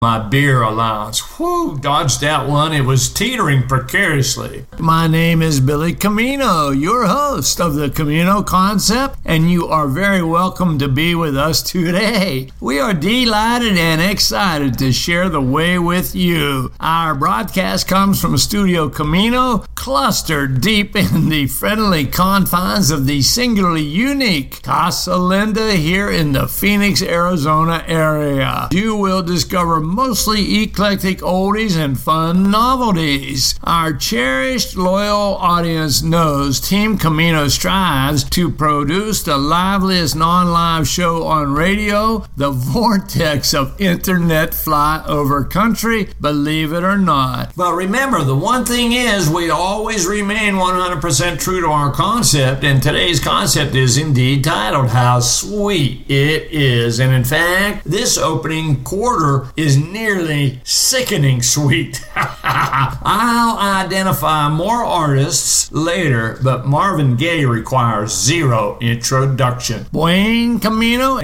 My beer allowance. Whew, dodged that one. It was teetering precariously. My name is Billy Camino, your host of the Camino Concept, and you are very welcome to be with us today. We are delighted and excited to share the way with you. Our broadcast comes from Studio Camino, clustered deep in the friendly confines of the singularly unique Casa Linda here in the Phoenix, Arizona area. You will discover mostly eclectic oldies and fun novelties. Our cherished, loyal audience knows Team Camino strives to produce the liveliest non-live show on radio, the vortex of internet flyover country, believe it or not. But remember, the one thing is we always remain 100% true to our concept, and today's concept is indeed titled How Sweet It Is. And in fact, this opening quarter is nearly sickening sweet. I'll identify more artists later, but Marvin Gaye requires zero introduction. Buen Camino.